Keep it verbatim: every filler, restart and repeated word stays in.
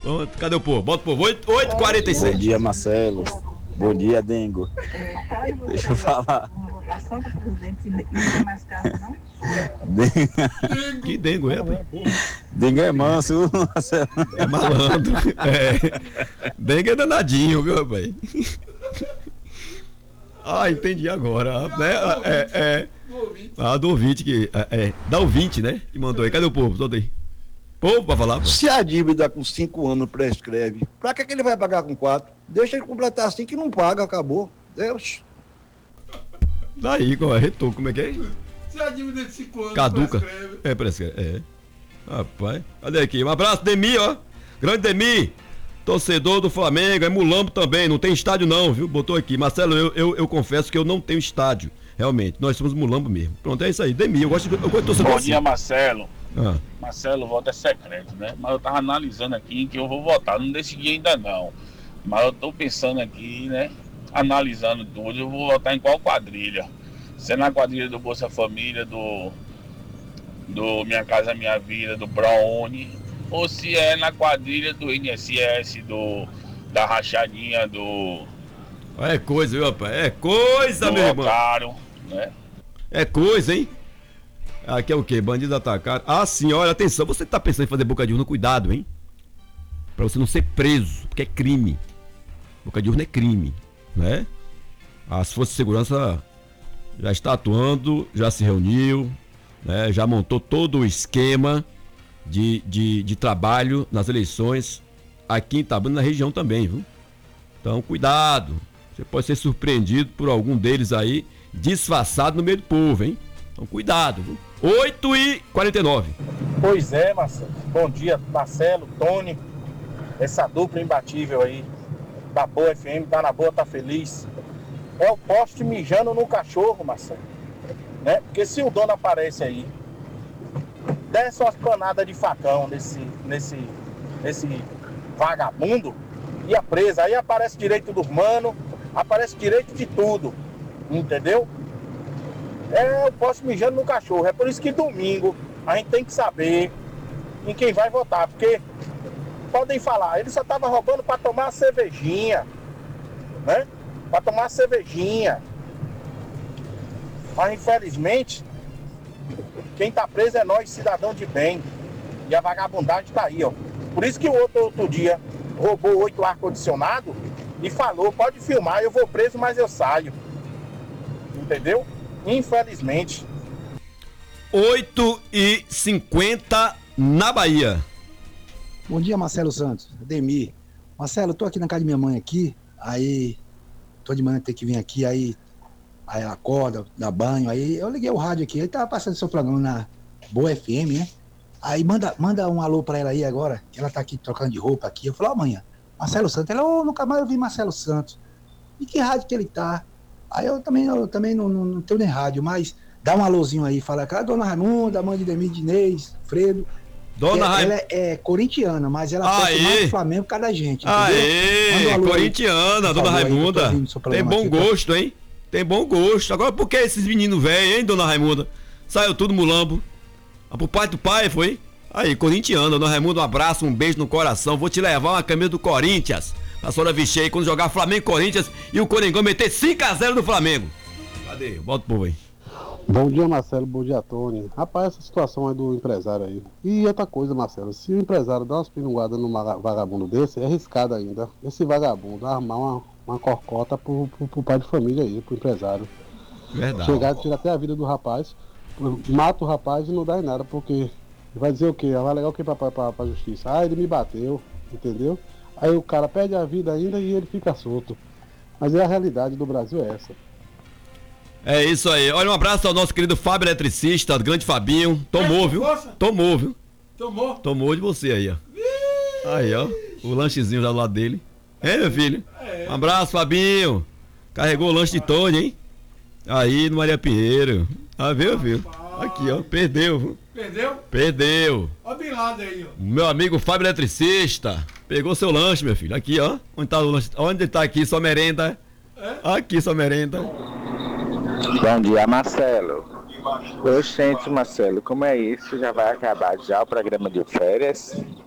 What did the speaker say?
Pronto, cadê o povo? Bota o povo, oito e quarenta e sete. Bom dia, Marcelo. Bom dia, Dengo. Deixa eu falar. Dengo. Que Dengo é, rapaz? Dengo é manso, Marcelo. É malandro. É. Dengo é danadinho, viu, rapaz? Ah, entendi agora. Né? É, é. Ah, do ouvinte que. É, é, da ouvinte, né? Que mandou aí. Cadê o povo? Todo aí. Povo pra falar? Pô. Se a dívida com cinco anos prescreve, pra que, que ele vai pagar com quatro? Deixa ele completar cinco e não paga, acabou. Deus. Daí, qual é? Retorno, como é que é? Se a dívida de cinco anos caduca. prescreve. É, prescreve. É. Rapaz, cadê aqui? Um abraço, Demi, ó. Grande Demi. Torcedor do Flamengo, é mulambo também, não tem estádio não, viu? Botou aqui. Marcelo, eu, eu, eu confesso que eu não tenho estádio, realmente. Nós somos mulambo mesmo. Pronto, é isso aí. Demi, eu gosto de, eu gosto de torcedor. Bom assim. dia, Marcelo. Ah. Marcelo, o voto é secreto, né? Mas eu tava analisando aqui que eu vou votar. Não decidi ainda não. Mas eu tô pensando aqui, né? Analisando tudo, eu vou votar em qual quadrilha? Se é na quadrilha do Bolsa Família, do, do Minha Casa Minha Vida, do Brownie, ou se é na quadrilha do I N S S, do, da rachadinha, do... É coisa, viu, rapaz? É coisa, do meu irmão. Caro, né? É coisa, hein? Aqui é o quê? Bandido atacado. Ah, sim, olha, atenção. Você tá pensando em fazer boca de urna, cuidado, hein? Pra você não ser preso, porque é crime. Boca de urna é crime, né? As forças de segurança já está atuando, já se reuniu, né? Já montou todo o esquema de, de, de trabalho nas eleições aqui em Itabuna, na região também, viu? Então, cuidado. Você pode ser surpreendido por algum deles aí, disfarçado no meio do povo, hein? Então, cuidado, viu? oito e quarenta e nove. Pois é, Marcelo. Bom dia, Marcelo, Tony. Essa dupla imbatível aí da Boa F M, tá na boa, tá feliz. É o poste mijando no cachorro, Marcelo. Né? Porque se o dono aparece aí, desce umas panadas de facão nesse, nesse, nesse vagabundo, ia presa. Aí aparece direito dos manos, aparece direito de tudo. Entendeu? É o poste mijando no cachorro. É por isso que domingo a gente tem que saber em quem vai votar. Porque podem falar, ele só tava roubando para tomar uma cervejinha, né? Para tomar uma cervejinha. Mas infelizmente, quem tá preso é nós, cidadão de bem. E a vagabundagem tá aí, ó. Por isso que o outro, outro dia roubou oito ar-condicionado e falou, pode filmar, eu vou preso, mas eu saio. Entendeu? Infelizmente. oito e cinquenta na Bahia. Bom dia, Marcelo Santos, Ademir. Marcelo, eu tô aqui na casa de minha mãe aqui, aí tô de manhã ter que vir aqui, aí, aí ela acorda, dá banho, aí eu liguei o rádio aqui, ele tava passando seu programa na Boa F M, né? Aí manda, manda um alô pra ela aí agora, que ela tá aqui trocando de roupa aqui. Eu falei, ó, amanhã, Marcelo Santos. Ela, ô, oh, nunca mais eu vi Marcelo Santos. E que rádio que ele tá? Aí eu também, eu também não, não, não tenho nem rádio, mas dá um alôzinho aí, fala, cara, Dona Raimunda, mãe de Demir Dinês, Fredo. Dona Raimunda. Ela é, é corintiana, mas ela torce mais do Flamengo por causa da gente. Aê, um corintiana, Dona Raimunda. Tem bom aqui, gosto, tá? Hein? Tem bom gosto. Agora por que esses meninos velhos, hein, Dona Raimunda? Saiu tudo mulambo. Ah, pro pai do pai, foi? Aí, corintiana, Dona Raimunda, um abraço, um beijo no coração. Vou te levar uma camisa do Corinthians. A senhora vestir aí quando jogar Flamengo e Corinthians e o Coringão meter cinco a zero no Flamengo. Cadê? Bota o povo aí. Bom dia, Marcelo. Bom dia, Tony. Rapaz, essa situação é do empresário aí. E outra coisa, Marcelo, se o empresário dá umas pinungadas num vagabundo desse, é arriscado ainda. Esse vagabundo armar uma, uma corcota pro, pro, pro pai de família aí, pro empresário. Verdade. Chegar e tirar até a vida do rapaz, mata o rapaz e não dá em nada, porque vai dizer o quê? Vai legal o quê pra, pra, pra, pra justiça? Ah, ele me bateu, entendeu? Aí o cara perde a vida ainda e ele fica solto. Mas é a realidade do Brasil, é essa. É isso aí. Olha, um abraço ao nosso querido Fábio Eletricista, grande Fabinho. Tomou, viu? Tomou, viu? Tomou? Tomou de você aí, ó. Aí, ó. O lanchezinho já do lado dele. É, meu filho? Um abraço, Fabinho. Carregou o lanche de Tony, hein? Aí no Maria Pinheiro. Ah, viu, viu? Aqui, ó. Perdeu, viu? Perdeu? Perdeu. Ó, bem lado aí, ó. Meu amigo Fábio Eletricista. Pegou seu lanche, meu filho. Aqui, ó. Onde tá o lanche? Onde tá aqui sua merenda? É? Aqui sua merenda. Bom dia, Marcelo. Oxente, Marcelo, como é isso? Já vai acabar já o programa de férias?